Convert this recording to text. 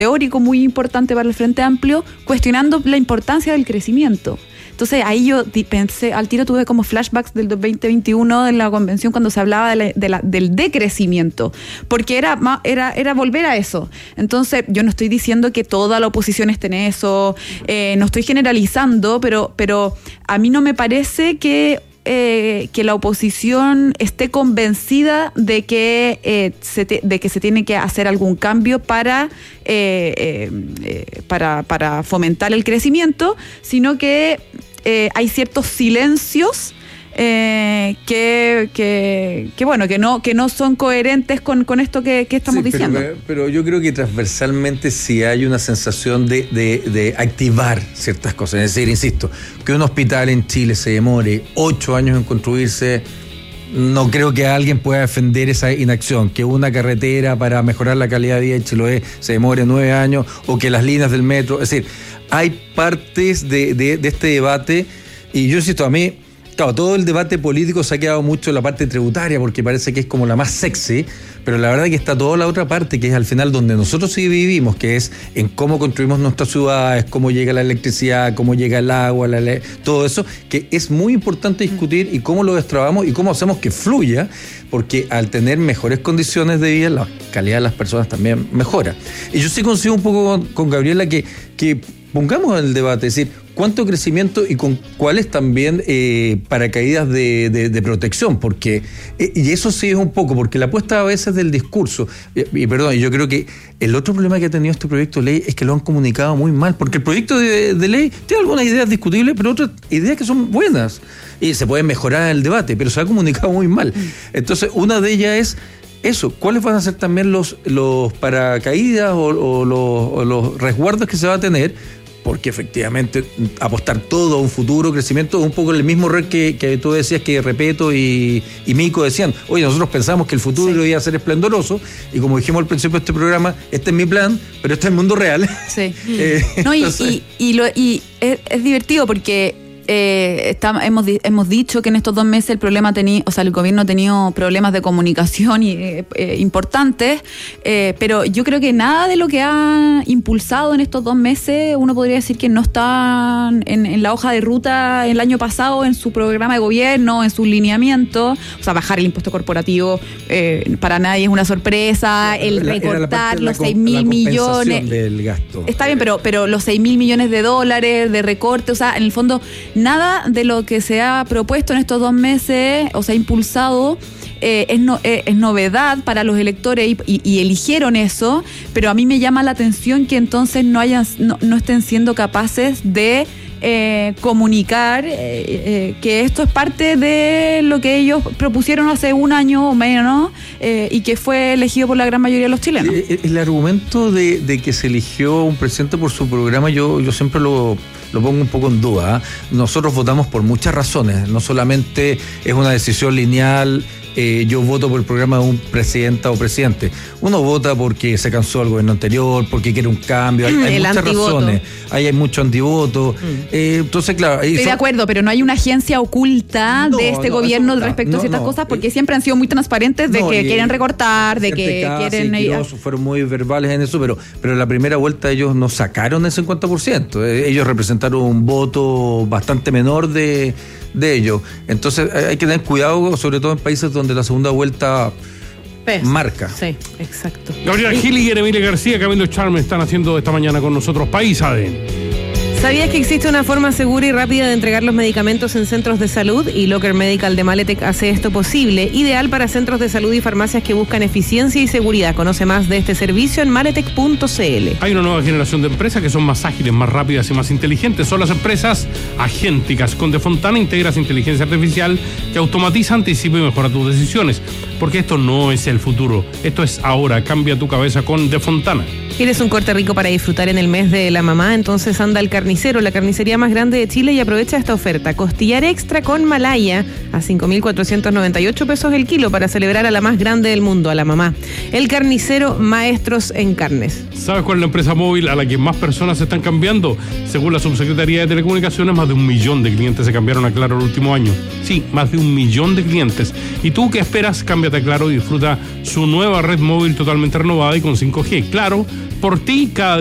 teórico muy importante para el Frente Amplio, cuestionando la importancia del crecimiento. Entonces ahí yo pensé, al tiro tuve como flashbacks del 2021 en la convención cuando se hablaba del decrecimiento, porque era volver a eso. Entonces yo no estoy diciendo que toda la oposición esté en eso, no estoy generalizando, pero a mí no me parece que la oposición esté convencida de que se tiene que hacer algún cambio para fomentar el crecimiento, sino que hay ciertos silencios que no son coherentes con esto que estamos diciendo. Pero yo creo que transversalmente sí hay una sensación de activar ciertas cosas. Es decir, insisto, que un hospital en Chile se demore 8 años en construirse, no creo que alguien pueda defender esa inacción. Que una carretera para mejorar la calidad de vida en Chiloé se demore 9 años, o que las líneas del metro. Es decir, hay partes de este debate, y yo insisto, a mí, claro, todo el debate político se ha quedado mucho en la parte tributaria, porque parece que es como la más sexy, pero la verdad es que está toda la otra parte, que es al final donde nosotros sí vivimos, que es en cómo construimos nuestras ciudades, cómo llega la electricidad, cómo llega el agua, todo eso, que es muy importante discutir, y cómo lo destrabamos y cómo hacemos que fluya, porque al tener mejores condiciones de vida, la calidad de las personas también mejora. Y yo sí coincido un poco con Gabriela que pongamos el debate, es decir, cuánto crecimiento y con cuáles también paracaídas de protección, porque y eso sí es un poco, porque la apuesta a veces del discurso, y perdón, yo creo que el otro problema que ha tenido este proyecto de ley es que lo han comunicado muy mal, porque el proyecto de ley tiene algunas ideas discutibles, pero otras ideas que son buenas, y se pueden mejorar en el debate, pero se ha comunicado muy mal. Entonces, una de ellas es eso, ¿cuáles van a ser también los paracaídas o los resguardos que se va a tener? Porque efectivamente apostar todo a un futuro crecimiento es un poco el mismo error que tú decías, que Repeto y Mico decían. Oye, nosotros pensamos que el futuro iba a ser esplendoroso, y como dijimos al principio de este programa, este es mi plan, pero este es el mundo real. Sí. No, entonces... y es divertido porque hemos dicho que en estos 2 meses el gobierno ha tenido problemas de comunicación importantes, pero yo creo que nada de lo que ha impulsado en estos 2 meses uno podría decir que no está en la hoja de ruta el año pasado, en su programa de gobierno, en sus lineamientos. O sea, bajar el impuesto corporativo para nadie es una sorpresa, el recortar los 6.000 millones del gasto. Está bien, pero los 6.000 millones de dólares de recorte, o sea, en el fondo nada de lo que se ha propuesto en estos 2 meses, o sea, impulsado, es novedad para los electores y eligieron eso, pero a mí me llama la atención que entonces no estén siendo capaces de comunicar que esto es parte de lo que ellos propusieron hace 1 año o menos, y que fue elegido por la gran mayoría de los chilenos. El argumento de que se eligió un presidente por su programa, yo siempre lo pongo un poco en duda. Nosotros votamos por muchas razones, no solamente es una decisión lineal. Yo voto por el programa de un presidenta o presidente. Uno vota porque se cansó del gobierno anterior, porque quiere un cambio. Hay muchas antivoto. Razones. Hay mucho antivoto. Entonces, claro. Estoy de acuerdo, pero no hay una agencia oculta de este gobierno respecto a ciertas cosas, porque siempre han sido muy transparentes de que quieren recortar, de que quieren... Fueron muy verbales en eso, pero en la primera vuelta ellos no sacaron el 50%. Ellos representaron un voto bastante menor de ellos. Entonces hay que tener cuidado, sobre todo en países donde la segunda vuelta marca. Sí, exacto. Gabriela Gil y Emilia García, Camilo Charme, están haciendo esta mañana con nosotros País ADN. ¿Sabías que existe una forma segura y rápida de entregar los medicamentos en centros de salud? Y Locker Medical de Maletec hace esto posible, ideal para centros de salud y farmacias que buscan eficiencia y seguridad. Conoce más de este servicio en maletec.cl. Hay una nueva generación de empresas que son más ágiles, más rápidas y más inteligentes. Son las empresas agénticas. Con Defontana integras inteligencia artificial que automatiza, anticipa y mejora tus decisiones. Porque esto no es el futuro, esto es ahora. Cambia tu cabeza con Defontana. ¿Quieres un corte rico para disfrutar en el mes de la mamá? Entonces anda al Carnicero, la carnicería más grande de Chile, y aprovecha esta oferta. Costillar extra con malaya a 5.498 pesos el kilo para celebrar a la más grande del mundo, a la mamá. El Carnicero, maestros en carnes. ¿Sabes cuál es la empresa móvil a la que más personas se están cambiando? Según la Subsecretaría de Telecomunicaciones, más de 1 millón de clientes se cambiaron a Claro el último año. Sí, más de 1 millón de clientes. ¿Y tú qué esperas? Cámbiate a Claro y disfruta su nueva red móvil totalmente renovada y con 5G. Claro, por ti cada